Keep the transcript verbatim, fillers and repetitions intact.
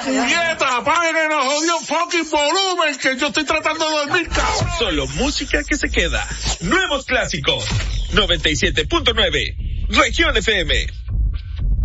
puñeta, apaguen el jodido fucking volumen, que yo estoy tratando de dormir, cabrón. Solo música que se queda. Nuevos clásicos. noventa y siete punto nueve. Región F M.